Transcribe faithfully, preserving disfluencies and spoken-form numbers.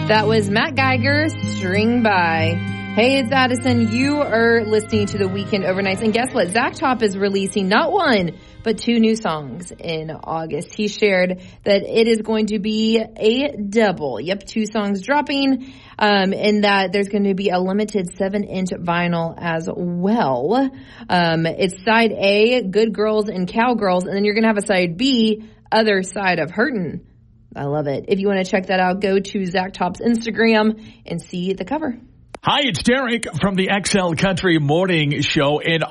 That was Matt Geiger, String By. Hey, it's Addison. You are listening to the Weekend Overnights. And guess what? Zach Top is releasing not one, but two new songs in August. He shared that it is going to be a double. Yep, two songs dropping, um, and that there's going to be a limited seven-inch vinyl as well. Um, it's side A, Good Girls and Cowgirls, and then you're going to have a side B, Other Side of Hurtin'. I love it. If you want to check that out, go to Zach Top's Instagram and see the cover. Hi, it's Derek from the X L Country Morning Show. In